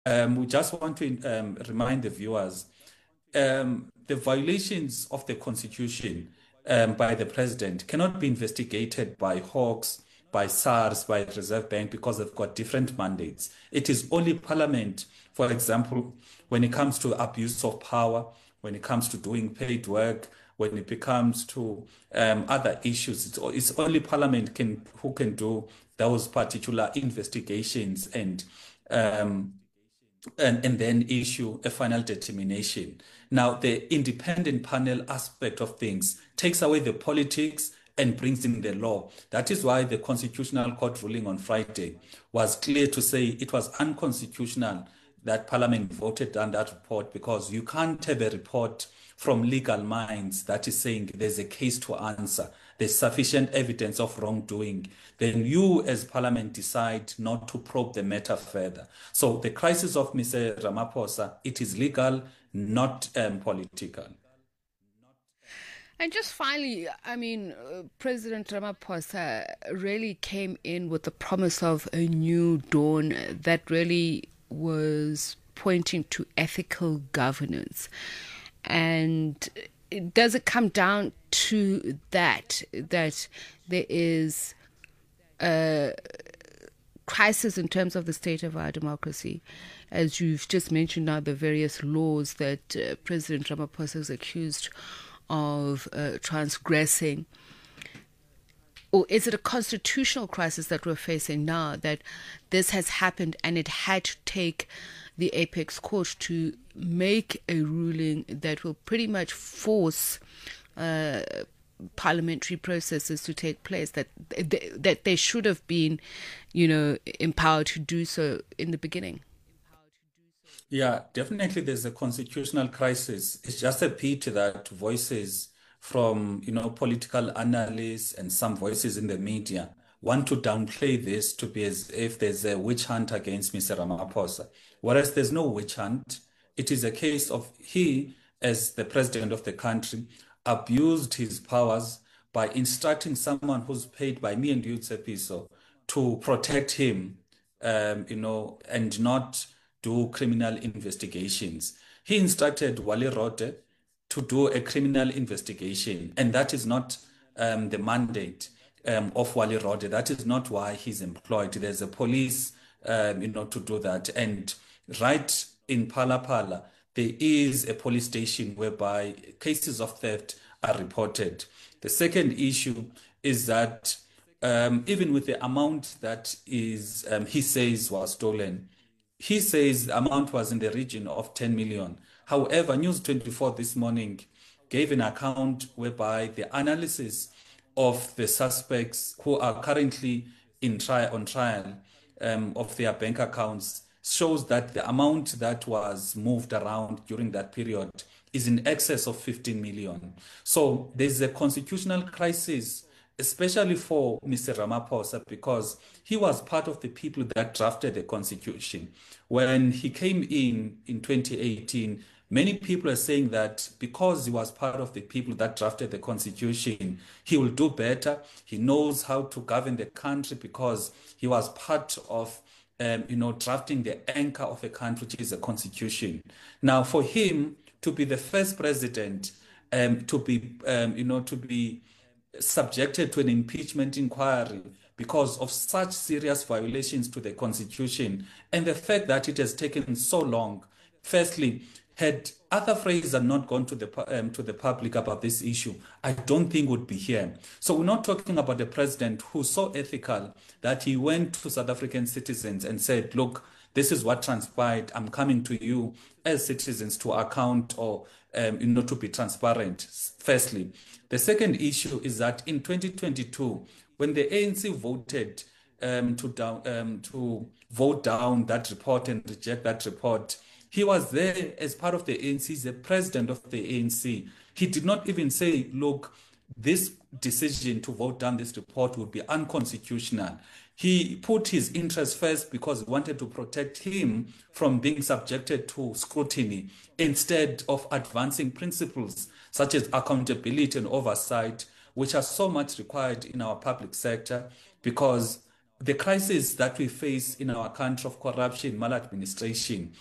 We just want to remind the viewers the violations of the Constitution by the president cannot be investigated by Hawks, by SARS, by Reserve Bank because they've got different mandates. It is only Parliament, for example, when it comes to abuse of power, when it comes to doing paid work, when it comes to other issues, it's only Parliament who can do those particular investigations um, and then issue a final determination. Now, the independent panel aspect of things takes away the politics and brings in the law. That is why the Constitutional Court ruling on Friday was clear to say it was unconstitutional that Parliament voted on that report, because you can't have a report from legal minds that is saying there's a case to answer, there's sufficient evidence of wrongdoing, then you as Parliament decide not to probe the matter further. So the crisis of Mr. Ramaphosa, it is legal, not political. And just finally, I mean, President Ramaphosa really came in with the promise of a new dawn that really was pointing to ethical governance. And does it come down to that there is a crisis in terms of the state of our democracy? As you've just mentioned now, the various laws that President Ramaphosa is accused of transgressing. Or is it a constitutional crisis that we're facing now, that this has happened and it had to take the apex court to make a ruling that will pretty much force parliamentary processes to take place, that they should have been, empowered to do so in the beginning? Yeah, definitely there's a constitutional crisis. It's just a pity that voices from, political analysts and some voices in the media want to downplay this to be as if there's a witch hunt against Mr. Ramaphosa. Whereas there's no witch hunt. It is a case of he, as the president of the country, abused his powers by instructing someone who's paid by me and you, Tsepiso, to protect him, and not do criminal investigations. He instructed Wali Rote to do a criminal investigation, and that is not the mandate of Wali Rote. That is not why he's employed. There's a police, to do that. And right in Phala Phala, there is a police station whereby cases of theft are reported. The second issue is that even with the amount that is he says was stolen, he says the amount was in the region of 10 million. However, News 24 this morning gave an account whereby the analysis of the suspects who are currently on trial of their bank accounts shows that the amount that was moved around during that period is in excess of 15 million. So there's a constitutional crisis, especially for Mr. Ramaphosa, because he was part of the people that drafted the constitution. When he came in 2018, many people are saying that because he was part of the people that drafted the constitution, he will do better. He knows how to govern the country because he was part of drafting the anchor of a country, which is a constitution. Now, for him to be the first president, to be subjected to an impeachment inquiry because of such serious violations to the constitution, and the fact that it has taken so long. Firstly, had Arthur Fraser not gone to the public about this issue, I don't think would be here. So we're not talking about a president who's so ethical that he went to South African citizens and said, look, this is what transpired. I'm coming to you as citizens to account or to be transparent. Firstly, the second issue is that in 2022, when the ANC voted to vote down that report and reject that report, he was there as part of the ANC, he's the president of the ANC. He did not even say, look, this decision to vote down this report would be unconstitutional. He put his interests first because he wanted to protect him from being subjected to scrutiny instead of advancing principles such as accountability and oversight, which are so much required in our public sector, because the crisis that we face in our country of corruption, maladministration,